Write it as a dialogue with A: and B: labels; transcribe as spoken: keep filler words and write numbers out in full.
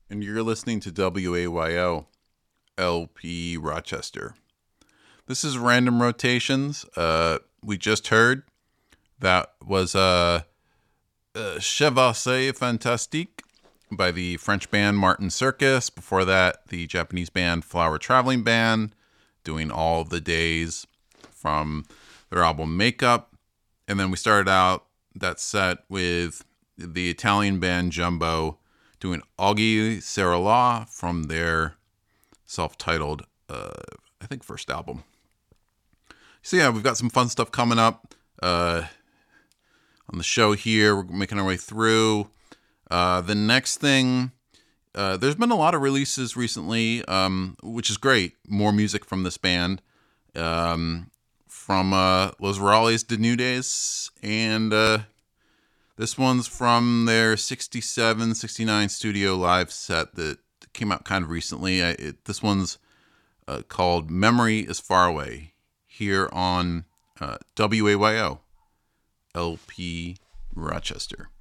A: and you're listening to W A Y O L P Rochester. This is Random Rotations. Uh, we just heard that was uh, uh, Chevauchée Fantastique by the French band Martin Circus. Before that, the Japanese band Flower Traveling Band doing All the Days from their album Makeup. And then we started out that set with the Italian band Jumbo doing Augie Sarala from their self-titled, uh, I think, first album. So yeah, we've got some fun stuff coming up uh, on the show here. We're making our way through. Uh, the next thing, uh, there's been a lot of releases recently, um, which is great. More music from this band. Um, from uh, Los Rurales de Nudes, and uh, this one's from their sixty-seven sixty-nine studio live set that came out kind of recently. I, it, this one's uh, called Memory is Far Away, here on uh, W A Y O L P Rochester.